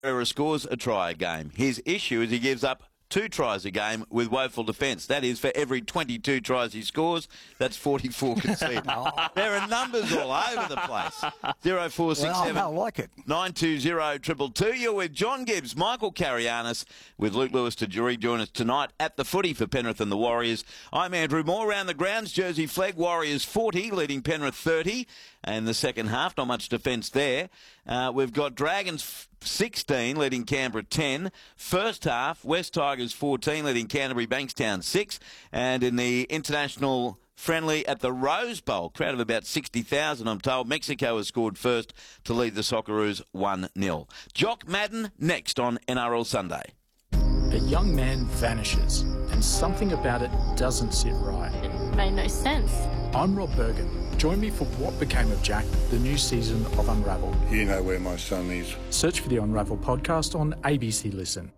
Pereira scores a try a game. His issue is he gives up 2 tries a game with woeful defence. That is, for every 22 tries he scores, that's 44 conceded. There are numbers all over the place. 0467 I like it. 920 You're with John Gibbs, Michael Carianis, with Luke Lewis to rejoin us tonight at the footy for Penrith and the Warriors. I'm Andrew Moore. Around the grounds, Jersey flag, Warriors 40, leading Penrith 30. And the second half, not much defence there. We've got Dragons 16, leading Canberra 10. First half, West Tigers 14, leading Canterbury Bankstown 6. And in the international friendly at the Rose Bowl, crowd of about 60,000, I'm told, Mexico has scored first to lead the Socceroos 1-0. Jock Madden next on NRL Sunday. A young man vanishes, and something about it doesn't sit right. It made no sense. I'm Rob Bergen. Join me for What Became of Jack, the new season of Unravel. You know where my son is. Search for the Unravel podcast on ABC Listen.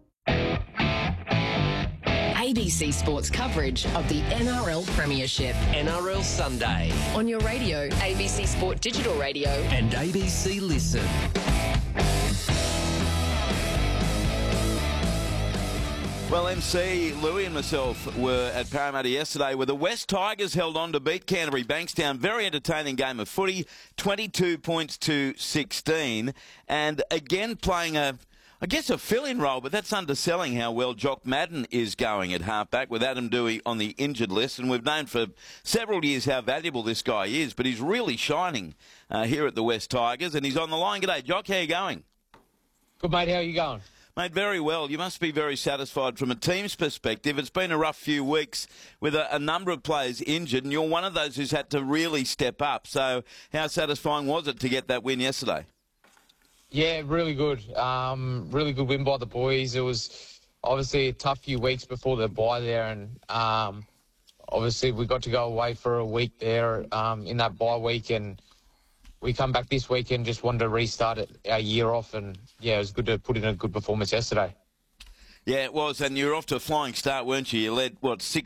ABC Sports coverage of the NRL Premiership. NRL Sunday. On your radio, ABC Sport Digital Radio. And ABC Listen. Well, MC, Louis and myself were at Parramatta yesterday where the West Tigers held on to beat Canterbury Bankstown. Very entertaining game of footy, 22 points to 16. And again playing a fill-in role, but that's underselling how well Jock Madden is going at halfback with Adam Dewey on the injured list. And we've known for several years how valuable this guy is, but he's really shining here at the West Tigers. And he's on the line. G'day, Jock. How you going? Good, mate. How are you going? Mate, very well. You must be very satisfied from a team's perspective. It's been a rough few weeks with a number of players injured, and you're one of those who's had to really step up. So how satisfying was it to get that win yesterday? Yeah, really good. Really good win by the boys. It was obviously a tough few weeks before the bye there, and obviously we got to go away for a week there in that bye week, and we come back this week and just wanted to restart our year off, and yeah, it was good to put in a good performance yesterday. Yeah, it was, and you were off to a flying start, weren't you? You led, 6